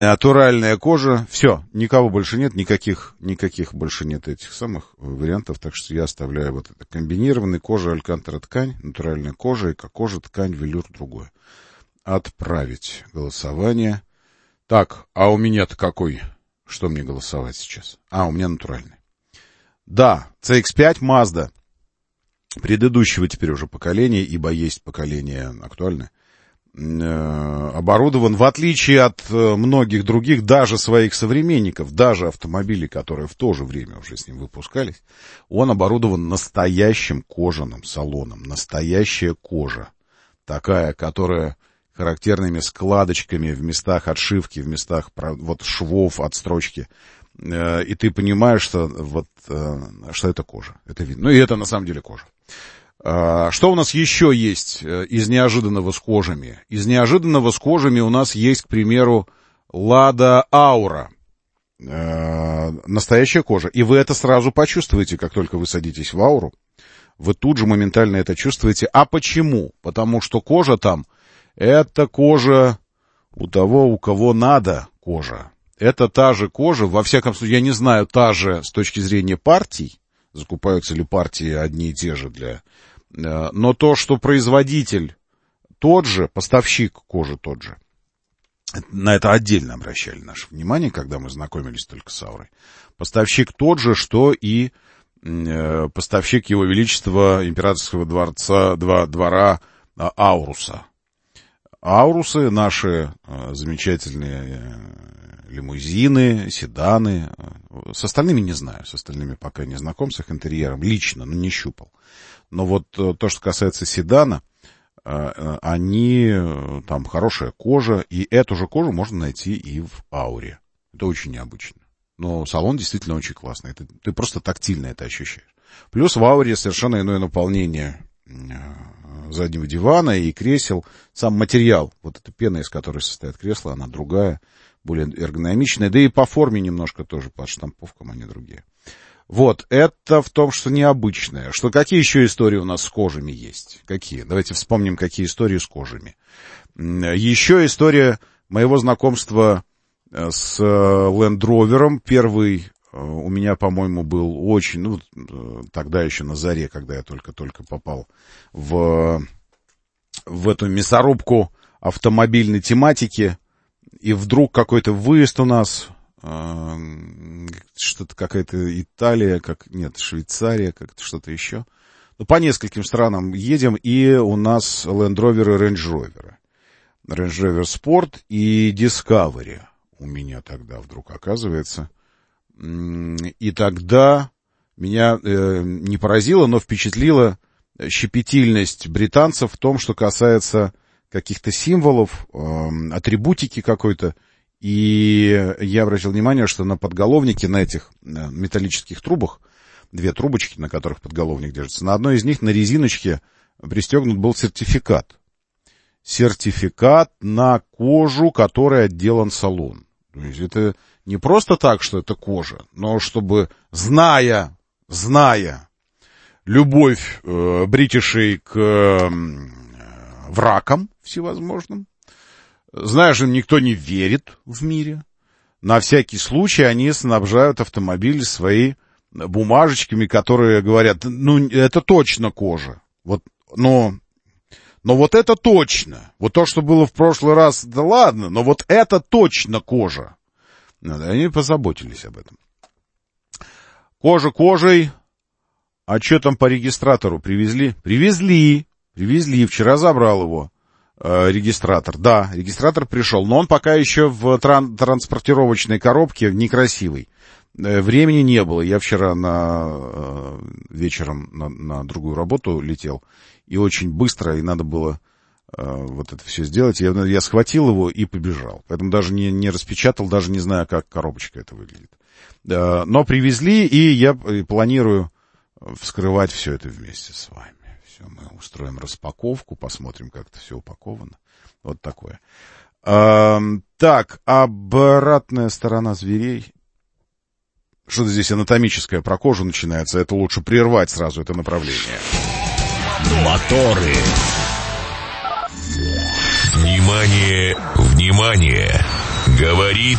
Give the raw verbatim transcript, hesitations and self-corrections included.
Натуральная кожа. Все, никого больше нет, никаких, никаких больше нет этих самых вариантов, так что я оставляю вот это. Комбинированный кожа, алькантара ткань, натуральная кожа, эко-кожа, ткань, велюр, другое. Отправить голосование. Так, а у меня-то какой? Что мне голосовать сейчас? А, у меня натуральный. Да, си икс пять Mazda. Предыдущего теперь уже поколения, ибо есть поколение актуальное. Оборудован, в отличие от многих других, даже своих современников, даже автомобилей, которые в то же время уже с ним выпускались, он оборудован настоящим кожаным салоном. Настоящая кожа. Такая, которая характерными складочками в местах отшивки, в местах вот швов, отстрочки. И ты понимаешь, что, вот, что это кожа. Это видно. Ну и это на самом деле кожа. Что у нас еще есть из неожиданного с кожами? Из неожиданного с кожами у нас есть, к примеру, Lada Aura. Настоящая кожа. И вы это сразу почувствуете, как только вы садитесь в Ауру. Вы тут же моментально это чувствуете. А почему? Потому что кожа там, это кожа у того, у кого надо кожа. Это та же кожа, во всяком случае, я не знаю, та же с точки зрения партий, закупаются ли партии одни и те же для... Но то, что производитель тот же, поставщик кожи тот же, на это отдельно обращали наше внимание, когда мы знакомились только с Аурой. Поставщик тот же, что и поставщик Его Величества Императорского дворца, двора Ауруса. Аурусы, наши замечательные лимузины, седаны. С остальными не знаю, с остальными пока не знаком, с их интерьером лично, но не щупал. Но вот то, что касается седана, они, там хорошая кожа, и эту же кожу можно найти и в Ауре. Это очень необычно. Но салон действительно очень классный. Ты, ты просто тактильно это ощущаешь. Плюс в Ауре совершенно иное наполнение заднего дивана и кресел. Сам материал, вот эта пена, из которой состоит кресло, она другая, более эргономичная. Да и по форме немножко тоже, по штамповкам они другие. Вот, это в том, что необычное. Что какие еще истории у нас с кожами есть? Какие? Давайте вспомним, какие истории с кожами. Еще история моего знакомства с Land Rover. Первый у меня, по-моему, был очень, ну, тогда еще на заре, когда я только-только попал в, в эту мясорубку автомобильной тематики. И вдруг какой-то выезд у нас... что-то какая-то Италия, как нет, Швейцария, как-то что-то еще. Ну, по нескольким странам едем, и у нас Land Rover и Range Rover. Range Rover Sport и Discovery у меня тогда вдруг оказывается. И тогда меня э, не поразило, но впечатлила щепетильность британцев в том, что касается каких-то символов, э, атрибутики какой-то. И я обратил внимание, что на подголовнике, на этих металлических трубах, две трубочки, на которых подголовник держится, на одной из них на резиночке пристегнут был сертификат. Сертификат на кожу, которой отделан салон. То есть это не просто так, что это кожа, но чтобы, зная, зная любовь э, бритишей к э, вракам всевозможным, знаешь, им никто не верит в мире. На всякий случай они снабжают автомобили свои бумажечками, которые говорят, ну, это точно кожа. Вот, но, но вот это точно. Вот то, что было в прошлый раз, да ладно, но вот это точно кожа. Они позаботились об этом. Кожа кожей. А что там по регистратору привезли? Привезли. Привезли. Вчера забрал его. Регистратор, да, регистратор пришел, но он пока еще в тран- транспортировочной коробке некрасивый. Времени не было. Я вчера на, вечером на, на другую работу летел, и очень быстро, и надо было вот это все сделать. Я, я схватил его и побежал. Поэтому даже не, не распечатал, даже не знаю, как коробочка это выглядит. Но привезли, и я планирую вскрывать все это вместе с вами. Мы устроим распаковку, посмотрим, как это все упаковано. Вот такое. А, так, обратная сторона зверей. Что-то здесь анатомическое про кожу начинается. Это лучше прервать сразу это направление. Моторы. Внимание, внимание. Говорит